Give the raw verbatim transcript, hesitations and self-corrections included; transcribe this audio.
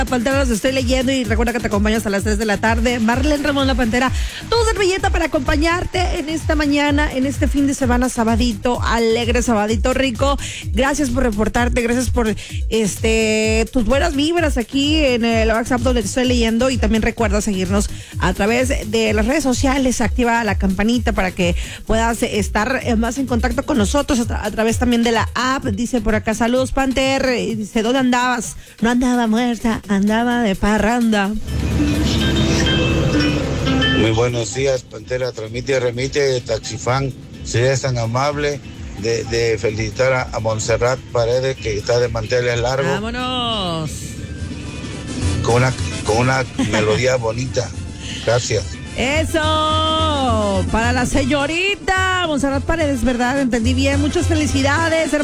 La Pantera, los estoy leyendo y recuerda que te acompaño hasta las tres de la tarde. Marlene Ramón La Pantera, tu servilleta para acompañarte en esta mañana, en este fin de semana, sabadito, alegre, sabadito rico. Gracias por reportarte, gracias por este tus buenas vibras aquí en el WhatsApp donde te estoy leyendo, y también recuerda seguirnos a través de las redes sociales, activa la campanita para que puedas estar más en contacto con nosotros a, tra- a través también de la app. Dice por acá, saludos Panter, y dice, ¿dónde andabas? No andaba muerta, andaba de parranda. Muy buenos días, Pantera. Transmite y remite, Taxifán. Serías tan amable de, de felicitar a, a Montserrat Paredes, que está de manteles largos. ¡Vámonos! Con una, con una melodía bonita. Gracias. Eso, para la señorita Montserrat Paredes, ¿verdad? Entendí bien. Muchas felicidades,